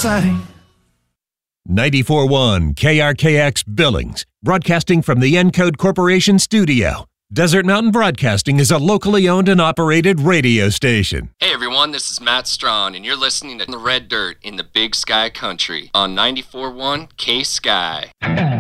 exciting. 94.1 KRKX Billings, broadcasting from the Encode Corporation studio. Desert Mountain Broadcasting is a locally owned and operated radio station. Hey everyone, this is Matt Strawn, and you're listening to The Red Dirt in the Big Sky Country on 94.1 K-Sky.